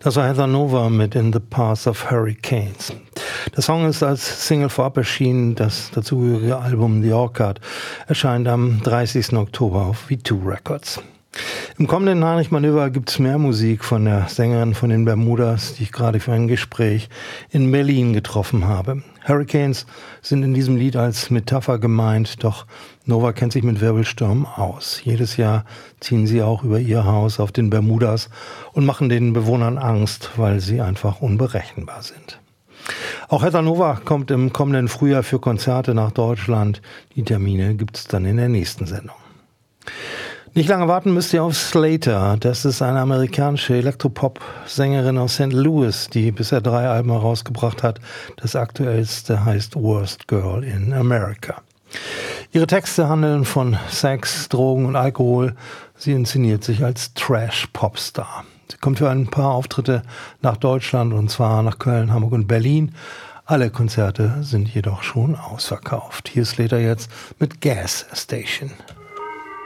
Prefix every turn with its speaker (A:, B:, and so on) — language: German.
A: Das war Heather Nova mit In the Path of Hurricanes. Der Song ist als Single vorab erschienen. Das dazugehörige Album The Orchard erscheint am 30. Oktober auf V2 Records. Im kommenden Heinrich-Manöver gibt es mehr Musik von der Sängerin von den Bermudas, die ich gerade für ein Gespräch in Berlin getroffen habe. Hurricanes sind in diesem Lied als Metapher gemeint, doch Nova kennt sich mit Wirbelstürmen aus. Jedes Jahr ziehen sie auch über ihr Haus auf den Bermudas und machen den Bewohnern Angst, weil sie einfach unberechenbar sind. Auch Heather Nova kommt im kommenden Frühjahr für Konzerte nach Deutschland. Die Termine gibt es dann in der nächsten Sendung. Nicht lange warten müsst ihr auf Slater. Das ist eine amerikanische Elektropop-Sängerin aus St. Louis, die bisher 3 Alben herausgebracht hat. Das aktuellste heißt Worst Girl in America. Ihre Texte handeln von Sex, Drogen und Alkohol. Sie inszeniert sich als Trash-Popstar. Sie kommt für ein paar Auftritte nach Deutschland, und zwar nach Köln, Hamburg und Berlin. Alle Konzerte sind jedoch schon ausverkauft. Hier ist Slater jetzt mit Gas Station.